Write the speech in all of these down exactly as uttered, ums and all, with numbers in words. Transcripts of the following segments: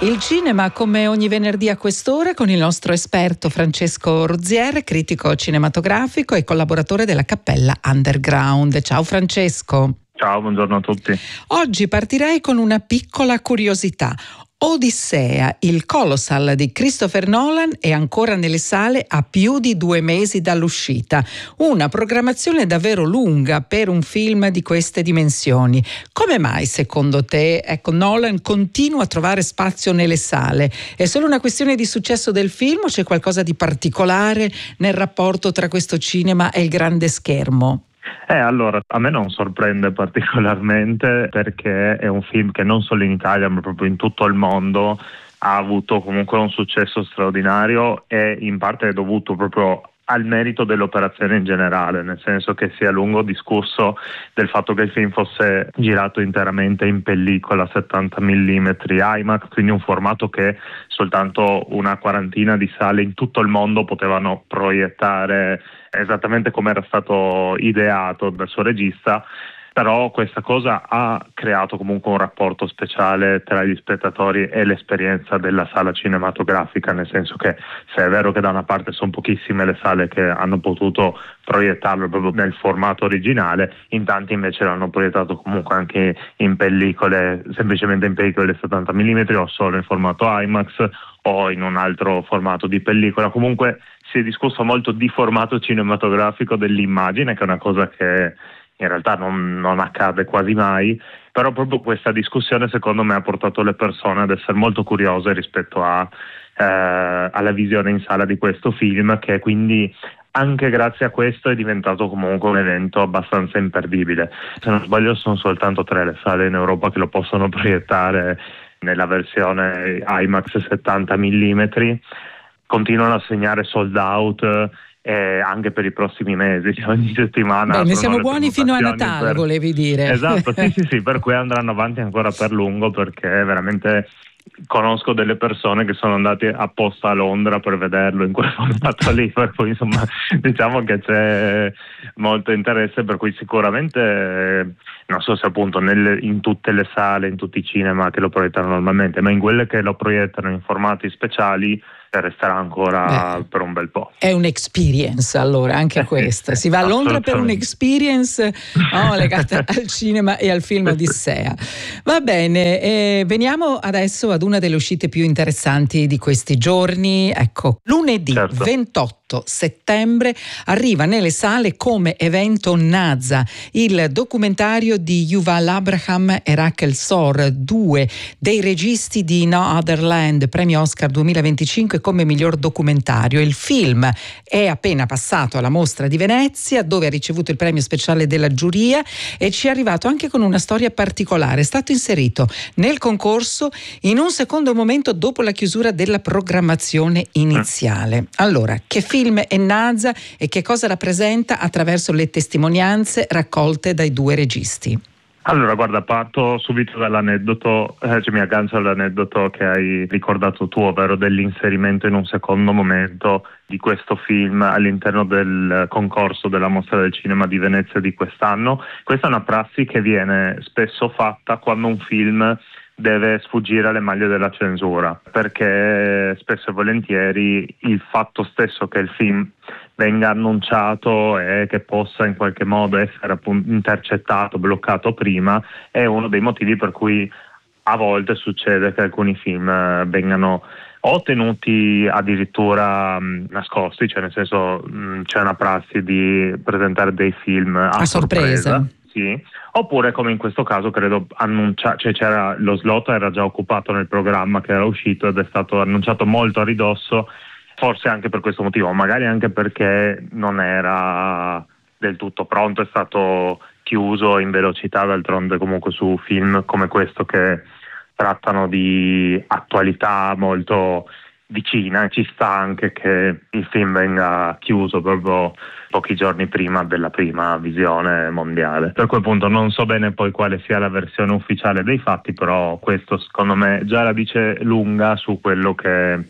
Il cinema come ogni venerdì a quest'ora con il nostro esperto Francesco Rozier, critico cinematografico e collaboratore della Cappella Underground. Ciao Francesco. Ciao, buongiorno a tutti. Oggi partirei con una piccola curiosità. Odissea, il Colossal di Christopher Nolan, è ancora nelle sale a più di due mesi dall'uscita. Una programmazione davvero lunga per un film di queste dimensioni. Come mai, secondo te, ecco, Nolan continua a trovare spazio nelle sale? È solo una questione di successo del film o c'è qualcosa di particolare nel rapporto tra questo cinema e il grande schermo? Eh, allora, a me non sorprende particolarmente perché è un film che non solo in Italia ma proprio in tutto il mondo ha avuto comunque un successo straordinario e in parte è dovuto proprio al merito dell'operazione in generale, nel senso che si è a lungo discusso del fatto che il film fosse girato interamente in pellicola settanta millimetri IMAX, quindi un formato che soltanto una quarantina di sale in tutto il mondo potevano proiettare esattamente come era stato ideato dal suo regista. Però questa cosa ha creato comunque un rapporto speciale tra gli spettatori e l'esperienza della sala cinematografica, nel senso che se è vero che da una parte sono pochissime le sale che hanno potuto proiettarlo proprio nel formato originale, in tanti invece l'hanno proiettato comunque anche in pellicole, semplicemente in pellicole settanta millimetri o solo in formato IMAX o in un altro formato di pellicola. Comunque si è discusso molto di formato cinematografico dell'immagine, che è una cosa che in realtà non, non accade quasi mai, però proprio questa discussione secondo me ha portato le persone ad essere molto curiose rispetto a, eh, alla visione in sala di questo film, che quindi anche grazie a questo è diventato comunque un evento abbastanza imperdibile. Se non sbaglio sono soltanto tre le sale in Europa che lo possono proiettare nella versione IMAX settanta millimetri, continuano a segnare sold out Eh, anche per i prossimi mesi, ogni settimana. Beh, ne siamo buoni fino a Natale, per... volevi dire. Esatto, sì, sì, sì, per cui andranno avanti ancora per lungo, perché veramente conosco delle persone che sono andate apposta a Londra per vederlo in quel formato lì, per cui insomma diciamo che c'è molto interesse, per cui sicuramente non so se appunto nelle, in tutte le sale, in tutti i cinema che lo proiettano normalmente, ma in quelle che lo proiettano in formati speciali resterà ancora Beh, per un bel po'. È un'experience, allora, anche questa. Si va a Londra per un'experience oh, legata al cinema e al film Odissea. Va bene, eh, veniamo adesso ad una delle uscite più interessanti di questi giorni. Ecco, lunedì certo. ventotto settembre arriva nelle sale come evento Naza, il documentario di Yuval Abraham e Rachel Sor, due dei registi di No Other Land, premio Oscar duemilaventicinque come miglior documentario. Il film è appena passato alla Mostra di Venezia, dove ha ricevuto il premio speciale della giuria e ci è arrivato anche con una storia particolare. È stato inserito nel concorso in un secondo momento dopo la chiusura della programmazione iniziale. Allora, che film è Naza e che cosa rappresenta attraverso le testimonianze raccolte dai due registi? Allora, guarda, parto subito dall'aneddoto, eh, cioè mi aggancio all'aneddoto che hai ricordato tu, ovvero dell'inserimento in un secondo momento di questo film all'interno del concorso della Mostra del Cinema di Venezia di quest'anno. Questa è una prassi che viene spesso fatta quando un film deve sfuggire alle maglie della censura, perché spesso e volentieri il fatto stesso che il film venga annunciato e che possa in qualche modo essere appunto intercettato, bloccato prima, è uno dei motivi per cui a volte succede che alcuni film vengano o tenuti addirittura mh, nascosti, cioè nel senso mh, c'è una prassi di presentare dei film a, a sorpresa. sorpresa. Sì, oppure come in questo caso credo annuncia, cioè c'era lo slot era già occupato nel programma che era uscito ed è stato annunciato molto a ridosso, forse anche per questo motivo, magari anche perché non era del tutto pronto, è stato chiuso in velocità, d'altronde comunque su film come questo che trattano di attualità molto vicina, ci sta anche che il film venga chiuso proprio pochi giorni prima della prima visione mondiale. Per quel punto non so bene poi quale sia la versione ufficiale dei fatti, però questo secondo me già la dice lunga su quello che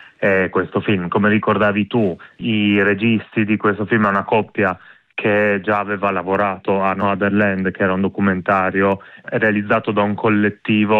è questo film. Come ricordavi tu, i registi di questo film è una coppia che già aveva lavorato a No Other Land, che era un documentario realizzato da un collettivo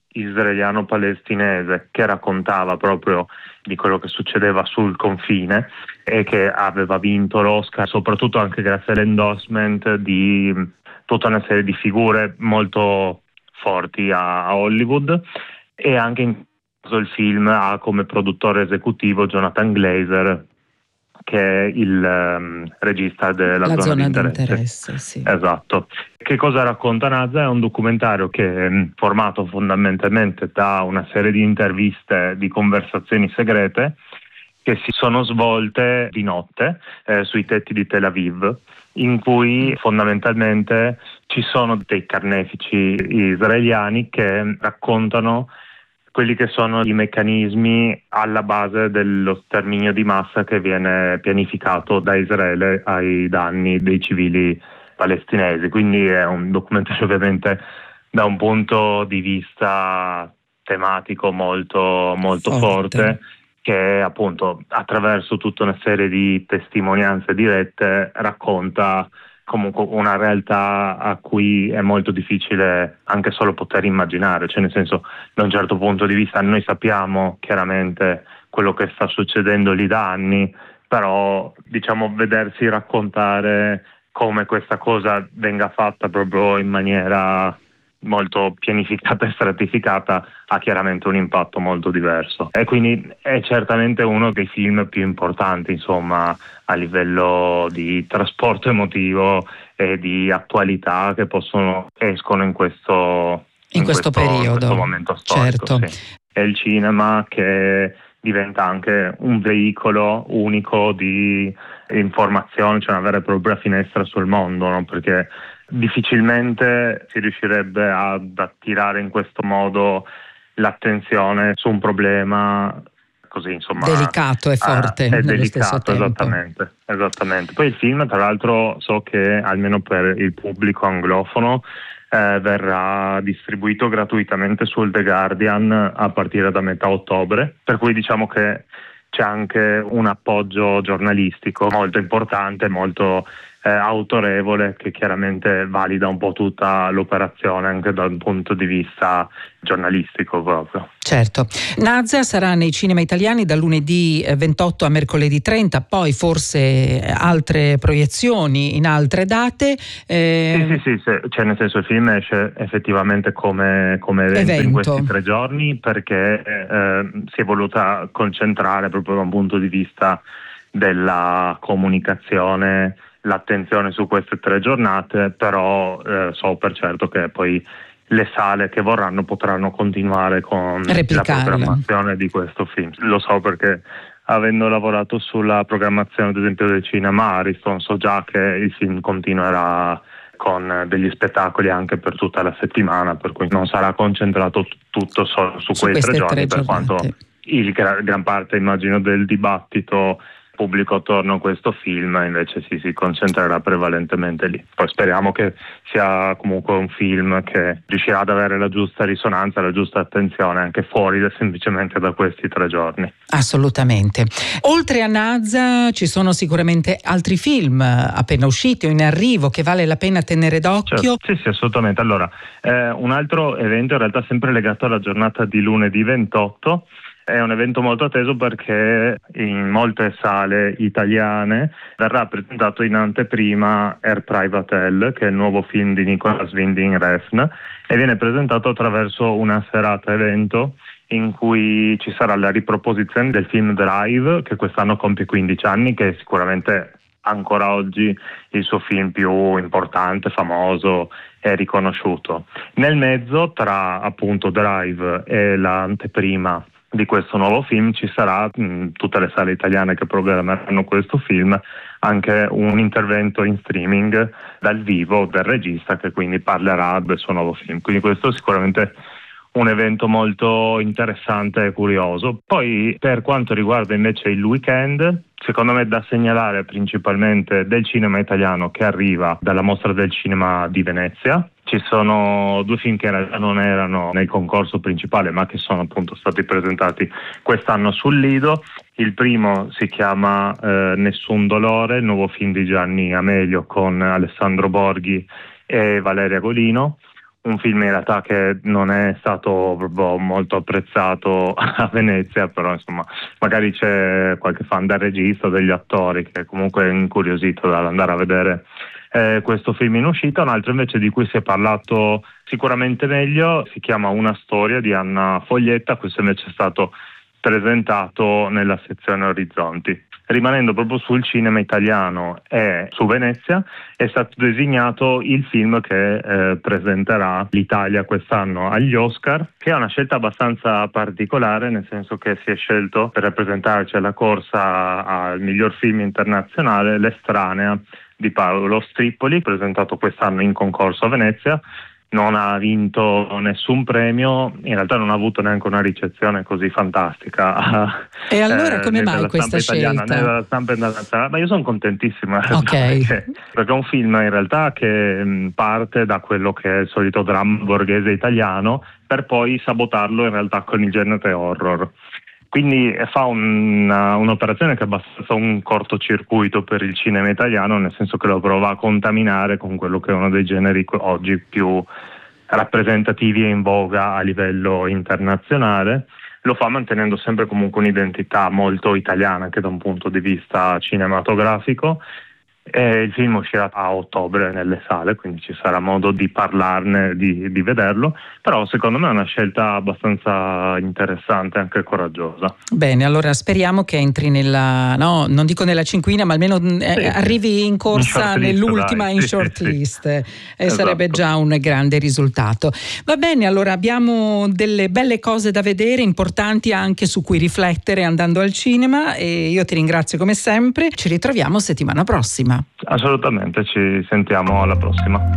israeliano-palestinese che raccontava proprio di quello che succedeva sul confine e che aveva vinto l'Oscar, soprattutto anche grazie all'endorsement di tutta una serie di figure molto forti a, a Hollywood, e anche in questo il film ha come produttore esecutivo Jonathan Glazer, che è il um, regista della La zona, zona di interesse. d'interesse, sì. Esatto. Che cosa racconta Nazza? È un documentario che è formato fondamentalmente da una serie di interviste, di conversazioni segrete che si sono svolte di notte eh, sui tetti di Tel Aviv, in cui fondamentalmente ci sono dei carnefici israeliani che raccontano quelli che sono i meccanismi alla base dello sterminio di massa che viene pianificato da Israele ai danni dei civili palestinesi. Quindi è un documentario ovviamente da un punto di vista tematico molto, molto forte. forte, che appunto attraverso tutta una serie di testimonianze dirette racconta comunque una realtà a cui è molto difficile anche solo poter immaginare, cioè nel senso, da un certo punto di vista noi sappiamo chiaramente quello che sta succedendo lì da anni, però diciamo vedersi raccontare come questa cosa venga fatta proprio in maniera molto pianificata e stratificata ha chiaramente un impatto molto diverso, e quindi è certamente uno dei film più importanti, insomma, a livello di trasporto emotivo e di attualità che possono escono in questo in, in questo, questo periodo, in questo momento storico. Certo. Sì. È il cinema che diventa anche un veicolo unico di informazione, cioè una vera e propria finestra sul mondo, no? Perché difficilmente si riuscirebbe ad attirare in questo modo l'attenzione su un problema così, insomma, delicato e forte, eh, è nello delicato, stesso tempo. Esattamente, esattamente. Poi il film, tra l'altro, so che almeno per il pubblico anglofono eh, verrà distribuito gratuitamente sul The Guardian a partire da metà ottobre, per cui diciamo che c'è anche un appoggio giornalistico molto importante, molto eh, autorevole, che chiaramente valida un po' tutta l'operazione anche dal punto di vista giornalistico proprio. Certo. Nazza sarà nei cinema italiani dal lunedì ventotto a mercoledì trenta, poi forse altre proiezioni in altre date. Eh... Sì, sì, sì, sì, cioè nel senso il film esce effettivamente come, come evento, evento in questi tre giorni, perché eh, si è voluta concentrare proprio da un punto di vista della comunicazione l'attenzione su queste tre giornate, però eh, so per certo che poi le sale che vorranno potranno continuare con Replicarla. La programmazione di questo film. Lo so perché avendo lavorato sulla programmazione ad esempio del cinema Ariston, so già che il film continuerà con degli spettacoli anche per tutta la settimana, per cui non sarà concentrato t- tutto solo su, su quei tre giorni, tre per quanto il gra- gran parte immagino del dibattito pubblico attorno a questo film invece si, si concentrerà prevalentemente lì. Poi speriamo che sia comunque un film che riuscirà ad avere la giusta risonanza, la giusta attenzione anche fuori da, semplicemente da questi tre giorni. Assolutamente. Oltre a Nazza ci sono sicuramente altri film appena usciti o in arrivo che vale la pena tenere d'occhio. Certo. Sì, sì, assolutamente. Allora, eh, un altro evento in realtà sempre legato alla giornata di lunedì ventotto. È un evento molto atteso perché in molte sale italiane verrà presentato in anteprima Air Private Hell, che è il nuovo film di Nicolas Winding Refn, e viene presentato attraverso una serata evento in cui ci sarà la riproposizione del film Drive, che quest'anno compie quindici anni, che è sicuramente ancora oggi il suo film più importante, famoso e riconosciuto. Nel mezzo, tra appunto Drive e l'anteprima di questo nuovo film, ci sarà in tutte le sale italiane che programmeranno questo film anche un intervento in streaming dal vivo del regista, che quindi parlerà del suo nuovo film. Quindi questo è sicuramente un evento molto interessante e curioso. Poi per quanto riguarda invece il weekend, secondo me da segnalare principalmente del cinema italiano che arriva dalla Mostra del Cinema di Venezia. Ci sono due film che in realtà non erano nel concorso principale, ma che sono appunto stati presentati quest'anno sul Lido. Il primo si chiama eh, Nessun dolore, il nuovo film di Gianni Amelio con Alessandro Borghi e Valeria Golino. un film in realtà che non è stato proprio molto apprezzato a Venezia, però insomma magari c'è qualche fan del regista o degli attori che comunque è incuriosito dall'andare a vedere eh, questo film in uscita. Un altro invece di cui si è parlato sicuramente meglio si chiama Una storia di Anna Foglietta, questo invece è stato presentato nella sezione Orizzonti. Rimanendo proprio sul cinema italiano e su Venezia, è stato designato il film che eh, presenterà l'Italia quest'anno agli Oscar, che è una scelta abbastanza particolare, nel senso che si è scelto per rappresentarci alla corsa al miglior film internazionale L'Estranea di Paolo Strippoli, presentato quest'anno in concorso a Venezia. Non ha vinto nessun premio, in realtà non ha avuto neanche una ricezione così fantastica. E allora come eh, mai questa italiana, scelta? Né dalla stampa internazionale, ma io sono contentissima, Okay. perché, perché è un film in realtà che mh, parte da quello che è il solito dramma borghese italiano per poi sabotarlo in realtà con il genere horror. Quindi fa una, un'operazione che è abbastanza un cortocircuito per il cinema italiano, nel senso che lo prova a contaminare con quello che è uno dei generi oggi più rappresentativi e in voga a livello internazionale. Lo fa mantenendo sempre comunque un'identità molto italiana anche da un punto di vista cinematografico. E il film uscirà a ottobre nelle sale, quindi ci sarà modo di parlarne, di, di vederlo, però secondo me è una scelta abbastanza interessante, anche coraggiosa. Bene, allora speriamo che entri nella, no, non dico nella cinquina, ma almeno eh, sì, arrivi in corsa in nell'ultima dai. in Sì, shortlist, sì, e esatto. Sarebbe già un grande risultato. Va bene, allora abbiamo delle belle cose da vedere, importanti anche su cui riflettere andando al cinema, e io ti ringrazio come sempre. Ci ritroviamo settimana prossima. Assolutamente, ci sentiamo alla prossima.